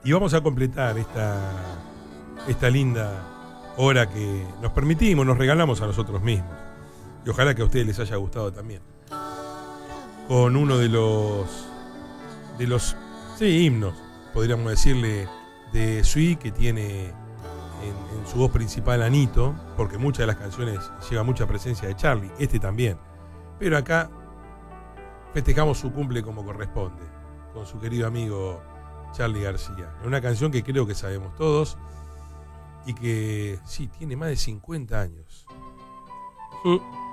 Y vamos a completar esta linda hora que nos permitimos, nos regalamos a nosotros mismos. Y ojalá que a ustedes les haya gustado también. Con uno de los himnos, podríamos decirle, de Sui, que tiene en su voz principal Anito, porque muchas de las canciones lleva mucha presencia de Charly, este también. Pero acá festejamos su cumple como corresponde, con su querido amigo Charly García. Una canción que creo que sabemos todos y que sí, tiene más de 50 años.